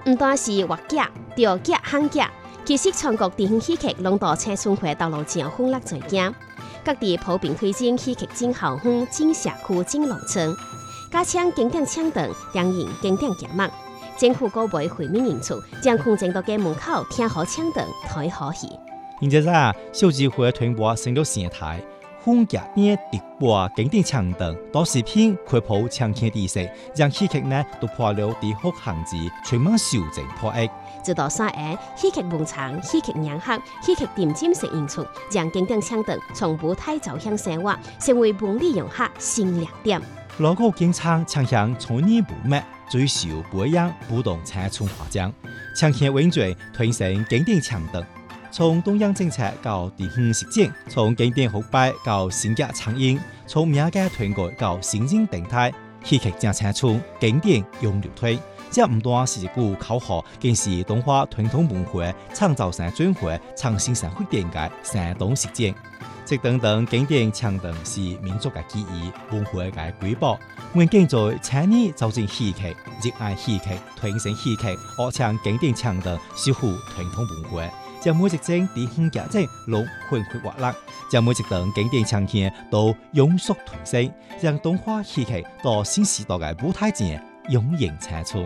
唔單是畫家、雕家、行家，其實全國地方戲劇攏到青春會道路上歡樂在家。各地普遍推薦戲劇進校園、進社區、進農村，加唱經典唱段，兩人經典節目。政府各位會面演出，將空間到嘅門口聽好唱段，睇好戲。 現在小機會傳播升到電台，風格呢直播經典唱段，到視頻開鋪唱片地勢，讓戲劇呢都破了地學行字，全網修正破億。 直到3月，戲劇農場、戲劇硬核、戲劇點睛式演出，將經典唱段從舞台走向生活，成為本地遊客新亮點。 老歌經唱響從你不滅，追求不一樣，不動青春華章，唱片永續推升經典唱段。從中央政策到地方實踐，從經典復擺到新格唱演，從名家團隊到新人動態，戲劇正青春，經典永流推。這唔單是一股口號，更是中華傳統文化創造性轉化、創新社會電解、生動實踐。這等等經典唱段是民族嘅記憶、文化嘅瑰寶。我們建在青年走進戲劇，熱愛戲劇，推升戲劇，而將經典唱段守護傳統文化。將每一幀地方價值攏活活活力，將每一段經典唱片都永續推升，讓中華戲劇到新時代嘅舞台前永迎青春。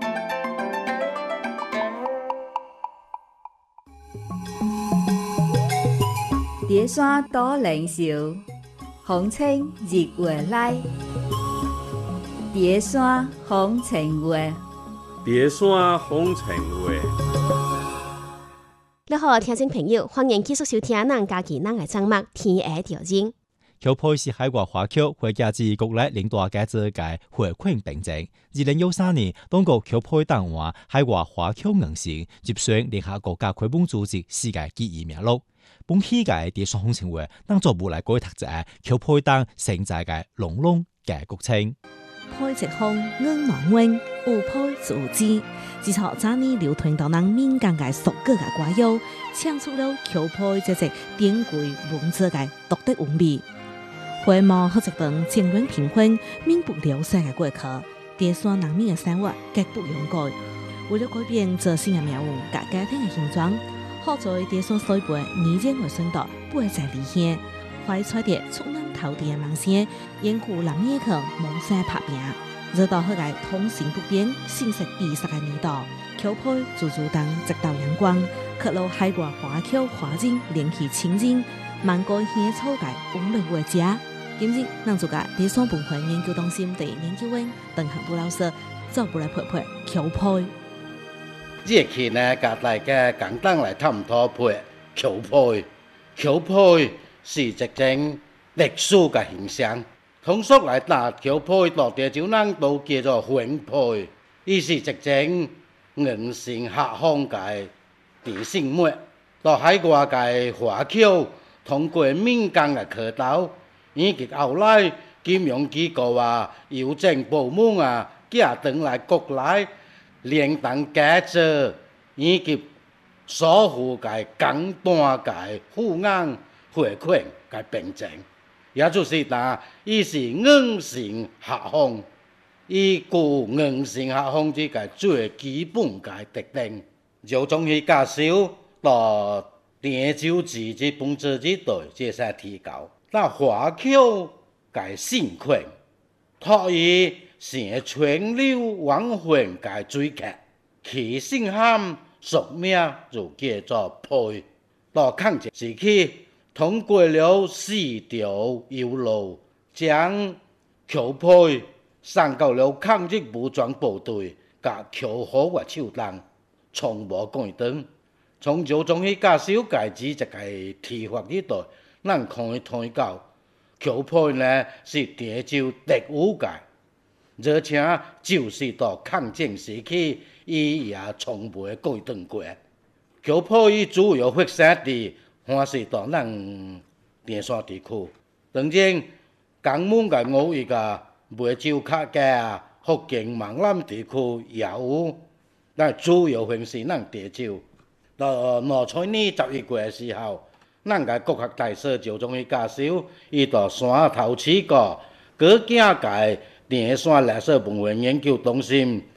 蝶山多靈秀，風清日月來。蝶山風情話， 蝶山風情話。 你好，聽眾朋友，歡迎繼續收聽咱家己咱嘅節目《天下調整》。 橋配是海外華僑會家之國內領導嘅這屆回饋並正。2013年，當局橋配檔話海外華僑硬性接上聯合國家開放組織世界記憶名錄。本戲嘅蝶山風情話，當作無來改讀者橋配檔承載嘅濃濃嘅國情。 配直風硬朗溫，有配自知。自從早年流傳到咱民間嘅俗歌嘅歌謠，唱出了橋配這隻典貴文字嘅獨特韻味。回望好一段經典平穩、名不流逝嘅過去，蝶山人民嘅生活極不容改。為了改變這新嘅命運、甲家庭嘅形狀，好在蝶山水輩年輕嘅孫代不會再離鄉，懷揣着出南投地嘅夢想，沿湖南面去夢想打拼。直到後來通行不便、信息閉塞嘅年代，橋配逐逐當直到陽光，刻錄海外華僑華人聯繫親人，萬個獻草界無論為家。今日，咱就甲蝶山文化研究中心第研究員鄧行武老師做不來陪陪橋配。 這期呢，甲大家簡單來探討配橋配。橋配是一種歷史嘅現象。通俗來打橋配，到地就咱都叫做婚配，伊是一種硬性客方嘅電信末。到海外嘅華僑通過民間嘅渠道，以及後來金融機構郵政部門寄轉來國內聯動家族，以及所有嘅簡單嘅付額匯款嘅並證。也就是伊是硬性客方，伊具硬性客方這個最基本嘅特點。就從佢介紹到電州市這本質之對，這些提高。但華僑嘅性權，托伊成川流往返嘅追求，其姓喊俗名就叫做配。到抗戰時期，通過了4條油路，將橋配送到了抗日武裝部隊甲僑好嘅手中，從無改動。從就從迄個小界子一個提法呢度，咱可以睇到橋配呢是潮州特有嘅，而且就是到抗戰時期，伊也從未改動過。橋配伊主要發生地還是到咱蝶山地區，當然江門嘅5億梅州客家、福建閩南地區也有，但主要還是咱蝶州。到2000年11月嘅時候，咱嘅國學大師就將伊介紹，伊到山頭試過，過境嘅蝶山歷史文化研究中心，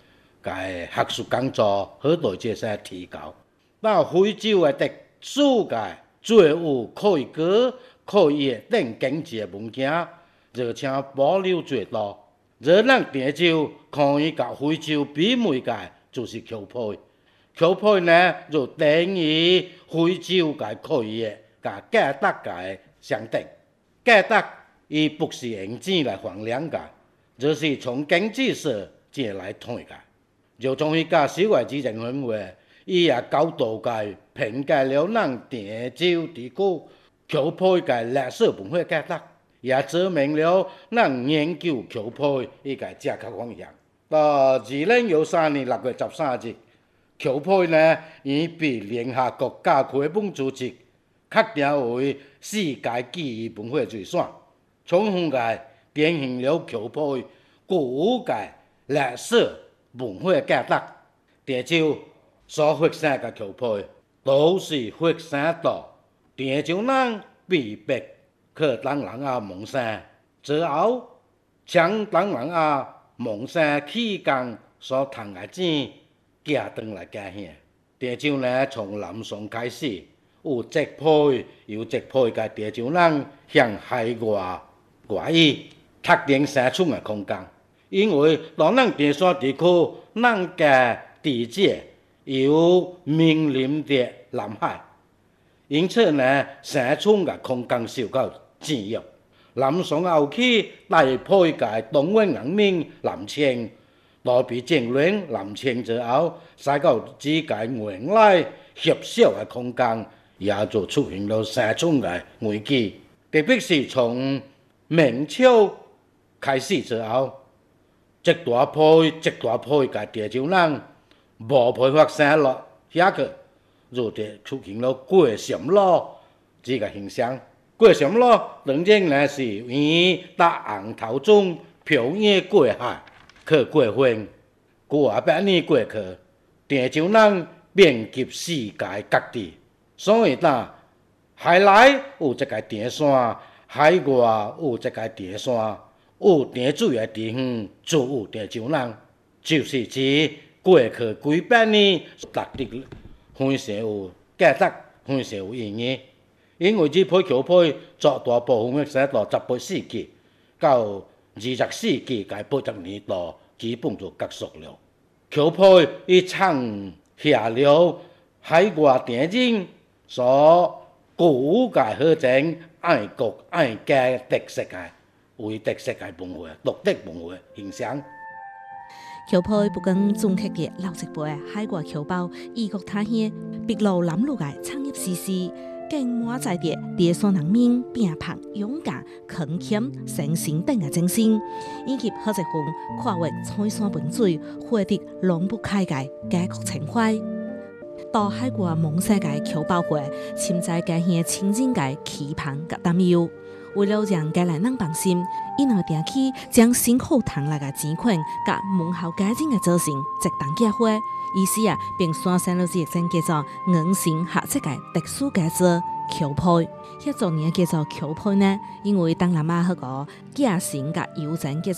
嘅學術工作好大隻些提高。那非洲嘅特殊嘅最有可以過可以等經濟嘅物件，而且保留最多。而咱滇州可以甲非洲媲美嘅就是襞胚。襞胚呢就等於非洲嘅可以甲價值嘅相等。價值伊不是用錢來衡量嘅，就是從經濟上錢來睇嘅。就從迄個小外之人認為，伊也高度嘅評價了咱滇州地區襞胚嘅歷史文化價值，也證明了咱研究襞胚伊個正確方向。到2013年6月13日，襞胚呢已被聯合國教科文組織確定為世界記憶文化遺產，充分嘅展現了襞胚具有嘅歷史文化價值。滇州所發生嘅襞胚，都是發生到滇州人被迫去東南亞謀生之後，將東南亞謀生期間所賺嘅錢寄回來家鄉。滇州呢，從南宋開始，有植被嘅滇州人向海外外移，特定生存嘅空間。因為當咱滇山地區，咱嘅地界有面臨着南海，因此呢，生存嘅空間受到制約。南宋後期大批嘅東灣人民南遷，都被政亂南遷之後，使到之間原來狹小嘅空間，也就出現了生存嘅危機。特別是從明朝開始之後，一大批嘅滇州人無辦法生落下去，就出現了過上路這個現象。過上路當然呢是以搭紅頭中漂洋過海去過分，過百年過去，滇州人遍及世界各地，所以呢海內有一個滇山，海外有一個滇山，有滇水嘅地方就有滇州人，就是指過去幾百年達得非常有價值，非常有意義。因為這批襞胚絕大部分寫到18世紀到20世紀嘅80年代，基本就結束了。襞胚已創下了海外電影所具有嘅好種愛國愛家特色嘅為特色嘅文化、獨特文化形象。 襞胚不僅總結嘅老一輩海外僑胞異國他鄉篳路藍縷嘅創業史詩，更滿載着滇山人民拼搏勇敢、勤儉誠信等嘅精神，以及好一份跨越彩山文水、獲得浪不開嘅家國情懷。到海外夢世界僑胞會，潛在家鄉親人嘅期盼及擔憂。為了讓家來人放心，伊能定期將辛苦賺來嘅錢款，甲門後家人嘅造型一同結合，於是並產生了一種叫做硬性合作嘅特殊佳作襞胚。迄種嘢叫做襞胚呢，因為東南亞嗰個假性嘅友情叫